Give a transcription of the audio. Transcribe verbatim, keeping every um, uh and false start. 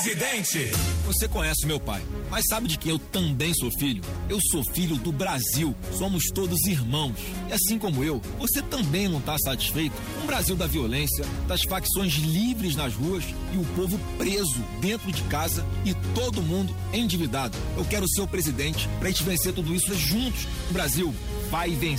Presidente, você conhece meu pai, mas sabe de quem eu também sou filho? Eu sou filho do Brasil, somos todos irmãos. E assim como eu, você também não está satisfeito com o Brasil da violência, das facções livres nas ruas e o povo preso dentro de casa e todo mundo endividado. Eu quero ser o presidente para a gente vencer tudo isso juntos. O Brasil vai vencer.